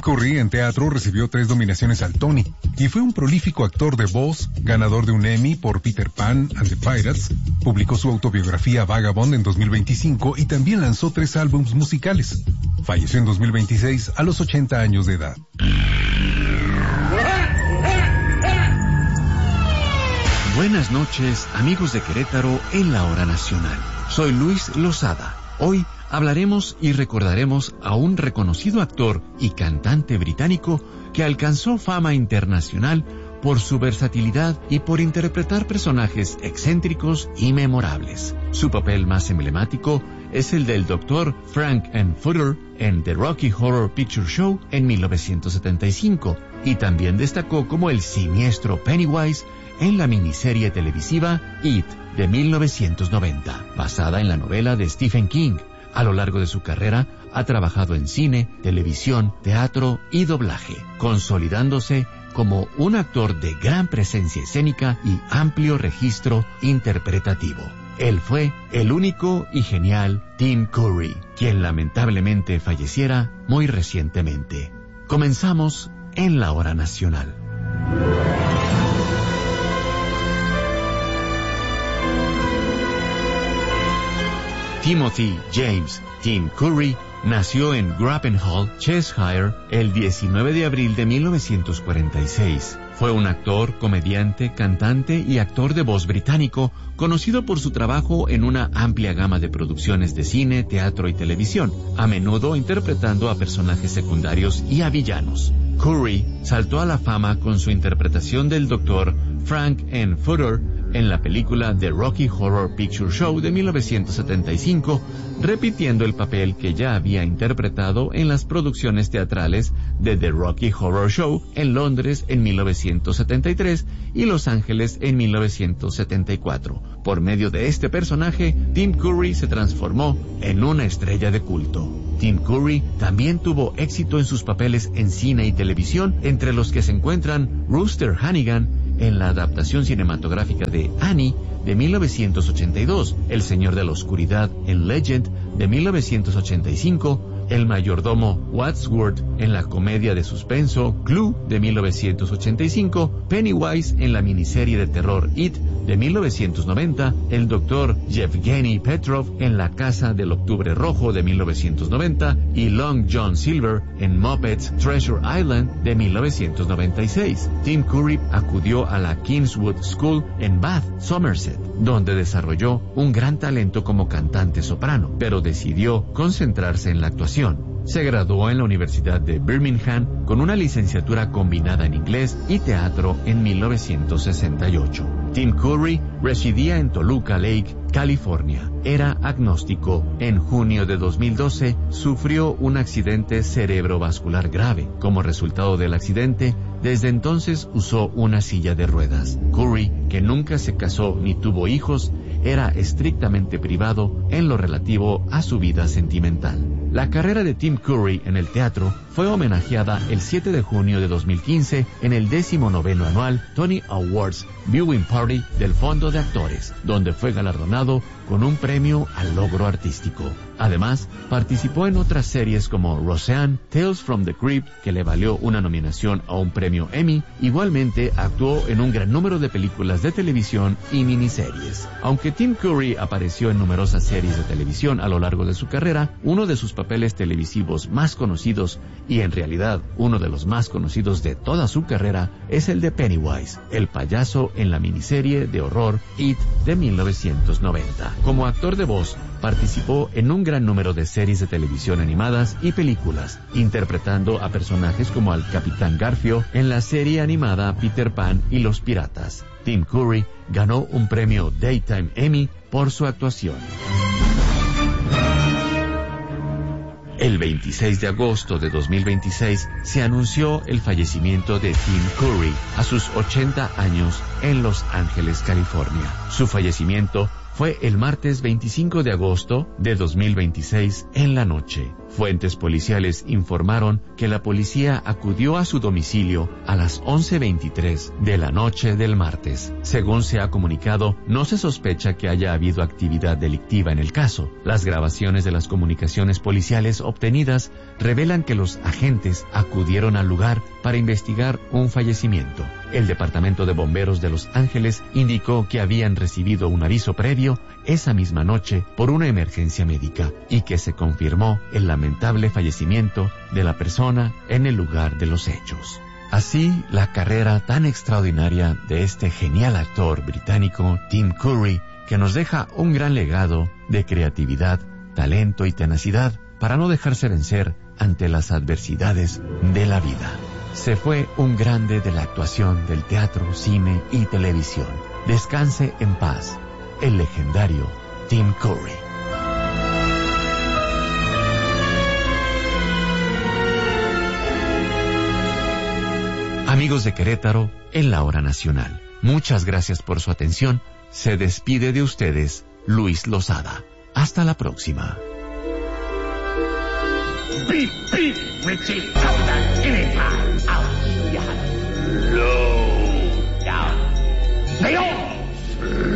Curry en teatro recibió 3 nominaciones al Tony y fue un prolífico actor de voz, ganador de un Emmy por Peter Pan and the Pirates, publicó su autobiografía Vagabond en 2025 y también lanzó 3 álbumes musicales. Falleció en 2026 a los 80 años de edad. Buenas noches, amigos de Querétaro en la Hora Nacional. Soy Luis Lozada. Hoy hablaremos y recordaremos a un reconocido actor y cantante británico que alcanzó fama internacional por su versatilidad y por interpretar personajes excéntricos y memorables. Su papel más emblemático es el del Dr. Frank-N-Furter en The Rocky Horror Picture Show en 1975 y también destacó como el siniestro Pennywise en la miniserie televisiva It de 1990, basada en la novela de Stephen King. A lo largo de su carrera ha trabajado en cine, televisión, teatro y doblaje, consolidándose como un actor de gran presencia escénica y amplio registro interpretativo. Él fue el único y genial Tim Curry, quien lamentablemente falleciera muy recientemente. Comenzamos en la Hora Nacional. Timothy James Tim Curry nació en Grappenhall, Cheshire, el 19 de abril de 1946. Fue un actor, comediante, cantante y actor de voz británico, conocido por su trabajo en una amplia gama de producciones de cine, teatro y televisión, a menudo interpretando a personajes secundarios y a villanos. Curry saltó a la fama con su interpretación del Dr. Frank-N-Furter en la película The Rocky Horror Picture Show de 1975, repitiendo el papel que ya había interpretado en las producciones teatrales de The Rocky Horror Show en Londres en 1973 y Los Ángeles en 1974. Por medio de este personaje, Tim Curry se transformó en una estrella de culto. Tim Curry también tuvo éxito en sus papeles en cine y televisión, entre los que se encuentran Rooster Hannigan en la adaptación cinematográfica de Annie de 1982, El Señor de la Oscuridad en Legend de 1985, el mayordomo Wadsworth en la comedia de suspenso Clue de 1985, Pennywise en la miniserie de terror It de 1990, el Dr. Yevgeny Petrov en La Casa del Octubre Rojo de 1990 y Long John Silver en Muppets Treasure Island de 1996. Tim Curry acudió a la Kingswood School en Bath, Somerset, donde desarrolló un gran talento como cantante soprano, pero decidió concentrarse en la actuación. Se graduó en la Universidad de Birmingham con una licenciatura combinada en inglés y teatro en 1968. Tim Curry residía en Toluca Lake, California. Era agnóstico. En junio de 2012 sufrió un accidente cerebrovascular grave. Como resultado del accidente, desde entonces usó una silla de ruedas. Curry, que nunca se casó ni tuvo hijos, era estrictamente privado en lo relativo a su vida sentimental. La carrera de Tim Curry en el teatro fue homenajeada el 7 de junio de 2015 en el 19º anual Tony Awards Viewing Party del Fondo de Actores, donde fue galardonado con un premio al logro artístico. Además, participó en otras series como Roseanne, Tales from the Crypt, que le valió una nominación a un premio Emmy. Igualmente, actuó en un gran número de películas de televisión y miniseries. Aunque Tim Curry apareció en numerosas series de televisión a lo largo de su carrera, uno de sus papeles televisivos más conocidos, y en realidad uno de los más conocidos de toda su carrera, es el de Pennywise, el payaso en la miniserie de horror It de 1990. Como actor de voz, participó en un gran número de series de televisión animadas y películas, interpretando a personajes como al Capitán Garfio en la serie animada Peter Pan y los Piratas. Tim Curry ganó un premio Daytime Emmy por su actuación. El 26 de agosto de 2026 se anunció el fallecimiento de Tim Curry a sus 80 años en Los Ángeles, California. Su fallecimiento fue el martes 25 de agosto de 2026 en la noche. Fuentes policiales informaron que la policía acudió a su domicilio a las 11:23 de la noche del martes. Según se ha comunicado, no se sospecha que haya habido actividad delictiva en el caso. Las grabaciones de las comunicaciones policiales obtenidas revelan que los agentes acudieron al lugar para investigar un fallecimiento. El Departamento de Bomberos de Los Ángeles indicó que habían recibido un aviso previo esa misma noche por una emergencia médica y que se confirmó el lamentable fallecimiento de la persona en el lugar de los hechos. Así, la carrera tan extraordinaria de este genial actor británico Tim Curry, que nos deja un gran legado de creatividad, talento y tenacidad para no dejarse vencer ante las adversidades de la vida. Se fue un grande de la actuación del teatro, cine y televisión. Descanse en paz, el legendario Tim Curry. Amigos de Querétaro, en la hora nacional, muchas gracias por su atención. Se despide de ustedes Luis Lozada. Hasta la próxima. Beep, beep, Richie, come back anytime. I'll show you how to slow down. They all